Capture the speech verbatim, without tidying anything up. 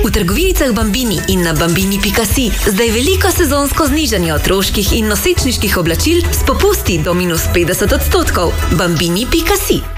V trgovinicah Bambini in na bambini pika si zdaj veliko sezonsko znižanje otroških in nosečniških oblačil s popusti do minus petdeset odstotkov. bambini pika si